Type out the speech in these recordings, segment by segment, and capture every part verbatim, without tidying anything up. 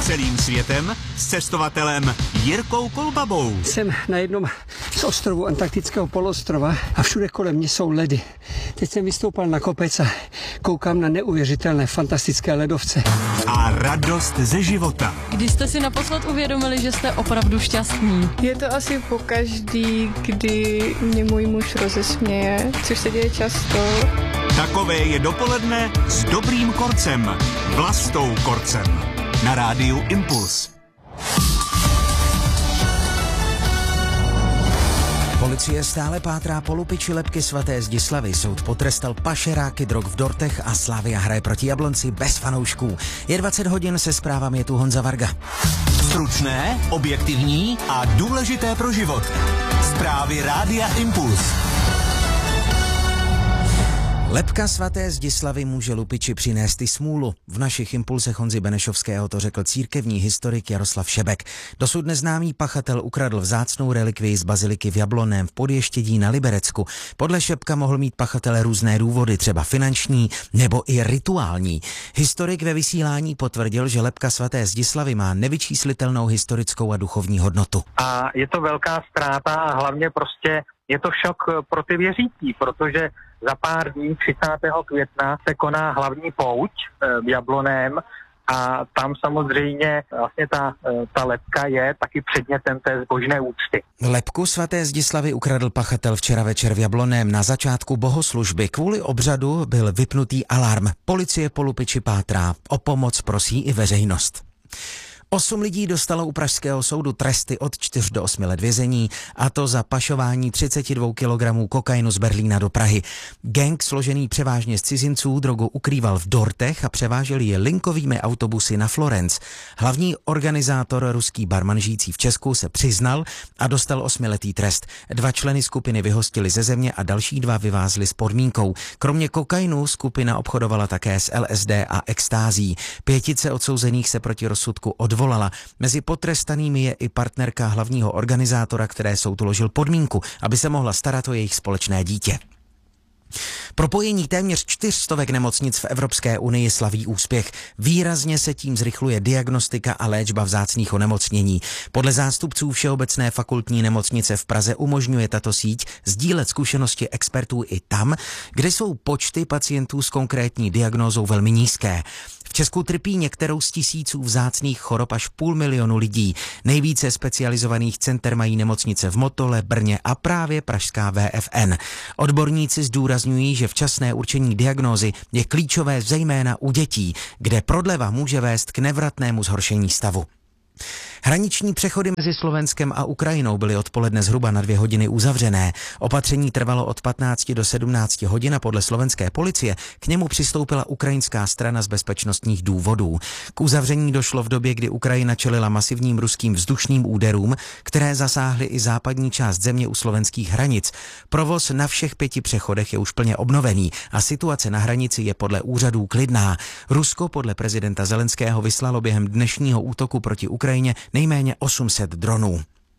Celým světem s cestovatelem Jirkou Kolbabou. Jsem na jednom z ostrovů antarktického poloostrova a všude kolem mě jsou ledy. Teď jsem vystoupal na kopec a koukám na neuvěřitelné fantastické ledovce. A radost ze života. Když jste si naposled uvědomili, že jste opravdu šťastní? Je to asi pokaždý, kdy mě můj muž rozesměje, což se děje často. Takové je dopoledne s dobrým Korcem. Vlastou Korcem. Na rádiu Impuls. Policie stále pátrá po lupiči lebky svaté Zdislavy. Soud potrestal pašeráky drog v dortech a Slavia hraje proti Jablonci bez fanoušků. Je dvacet hodin, se zprávami je tu Honza Varga. Stručné, objektivní a důležité pro život. Zprávy rádia Impuls. Lebka svaté Zdislavy může lupiči přinést i smůlu. V našich impulsech Honzy Benešovského to řekl církevní historik Jaroslav Šebek. Dosud neznámý pachatel ukradl vzácnou relikvii z baziliky v Jablonném v Podještědí na Liberecku. Podle Šebka mohl mít pachatel různé důvody, třeba finanční nebo i rituální. Historik ve vysílání potvrdil, že lebka svaté Zdislavy má nevyčíslitelnou historickou a duchovní hodnotu. A je to velká ztráta a hlavně prostě je to šok pro ty věřící, protože za pár dní, třicátého května, se koná hlavní pouť v Jablonném a tam samozřejmě vlastně ta, ta lebka je taky předmětem té zbožné úcty. Lebku svaté Zdislavy ukradl pachatel včera večer v Jablonném na začátku bohoslužby. Kvůli obřadu byl vypnutý alarm. Policie po lupiči pátrá. O pomoc prosí i veřejnost. Osm lidí dostalo u pražského soudu tresty od čtyř do osmi let vězení, a to za pašování třicet dva kilogramů kokainu z Berlína do Prahy. Gang složený převážně z cizinců drogu ukrýval v dortech a převážel ji linkovými autobusy na Florenc. Hlavní organizátor, ruský barman žijící v Česku, se přiznal a dostal osmiletý trest. Dva členy skupiny vyhostili ze země a další dva vyvázli s podmínkou. Kromě kokainu skupina obchodovala také s L S D a extází. Pětice odsouzených se proti rozsudku odvolala. Mezi potrestanými je i partnerka hlavního organizátora, které soud uložil podmínku, aby se mohla starat o jejich společné dítě. Propojení téměř čtyřstovek nemocnic v Evropské unii slaví úspěch. Výrazně se tím zrychluje diagnostika a léčba vzácných onemocnění. Podle zástupců Všeobecné fakultní nemocnice v Praze umožňuje tato síť sdílet zkušenosti expertů i tam, kde jsou počty pacientů s konkrétní diagnózou velmi nízké. V Česku trpí některou z tisíců vzácných chorob až půl milionu lidí. Nejvíce specializovaných center mají nemocnice v Motole, Brně a právě pražská V F N. Odborníci zdůrazňují, že včasné určení diagnózy je klíčové zejména u dětí, kde prodleva může vést k nevratnému zhoršení stavu. Hraniční přechody mezi Slovenskem a Ukrajinou byly odpoledne zhruba na dvě hodiny uzavřené. Opatření trvalo od patnácti do sedmnácti hodin a podle slovenské policie k němu přistoupila ukrajinská strana z bezpečnostních důvodů. K uzavření došlo v době, kdy Ukrajina čelila masivním ruským vzdušným úderům, které zasáhly i západní část země u slovenských hranic. Provoz na všech pěti přechodech je už plně obnovený a situace na hranici je podle úřadů klidná. Rusko podle prezidenta Zelenského vyslalo během dnešního útoku proti Ukrajině nejméně osm set dronů.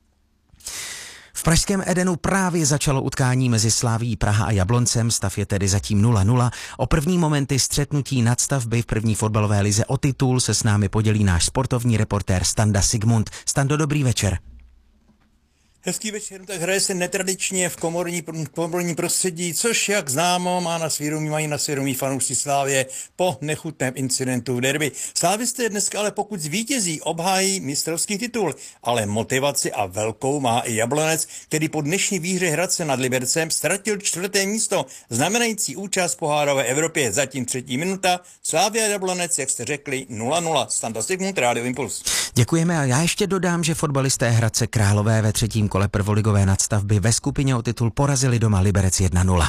V pražském Edenu právě začalo utkání mezi Slavií Praha a Jabloncem, stav je tedy zatím nula nula. O první momenty střetnutí nadstavby v první fotbalové lize o titul se s námi podělí náš sportovní reportér Standa Sigmund. Stando, dobrý večer. Hezký večer, tak hraje se netradičně v komorní, komorní prostředí, což, jak známo, má na svědomí, mají na svědomí fanoušci Slávie po nechutném incidentu v derby. Slávisté dneska ale pokud zvítězí, obhájí mistrovský titul, ale motivaci a velkou má i Jablonec, který po dnešní výhře Hradce nad Libercem ztratil čtvrté místo, znamenající účast v pohárové Evropě. Zatím třetí minuta, Slavia Jablonec, jak jste řekli, nula nula. Standa Sigmund, Rádio Impuls. Děkujeme a já ještě dodám, že fotbalisté Hradce Králové ve třetím kole prvoligové nadstavby ve skupině o titul porazili doma Liberec jedna nula.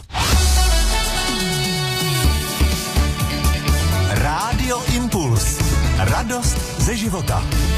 Rádio Impuls. Radost ze života.